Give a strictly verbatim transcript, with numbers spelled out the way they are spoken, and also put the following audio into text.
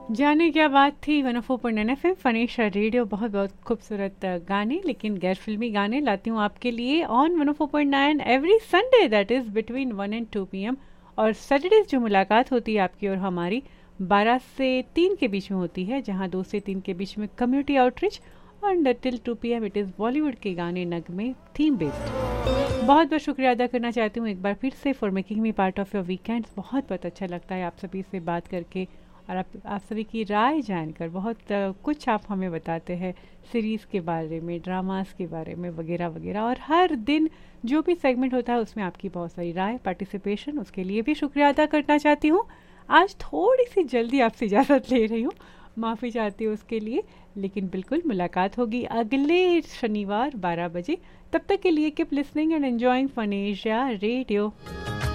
जाने क्या बात थी। One O four point nine F M फनीशा radio, बहुत बहुत खूबसूरत गाने लेकिन गैर फिल्मी गाने लाती हूँ आपके लिए on one O four point nine every Sunday, that is between one and to P M. और सैटरडेज जो मुलाकात होती है आपकी और हमारी बारह से तीन के बीच में होती है, जहाँ दो से तीन के बीच में कम्युनिटी आउटरीच और till two P M it is Bollywood के गाने नगमे थीम बेस्ड। बहुत बहुत शुक्रिया अदा करना चाहती हूँ एक बार फिर से for making me part of your weekends. बहुत बहुत अच्छा लगता है आप सभी से बात करके और आप आप सभी की राय जानकर। बहुत uh, कुछ आप हमें बताते हैं सीरीज़ के बारे में, ड्रामास के बारे में वगैरह वगैरह, और हर दिन जो भी सेगमेंट होता है उसमें आपकी बहुत सारी राय, पार्टिसिपेशन, उसके लिए भी शुक्रिया अदा करना चाहती हूँ। आज थोड़ी सी जल्दी आपसे इजाज़त ले रही हूँ, माफ़ी चाहती हूँ उसके लिए, लेकिन बिल्कुल मुलाकात होगी अगले शनिवार बारह बजे। तब तक के लिए keep listening and enjoying फनेशिया radio.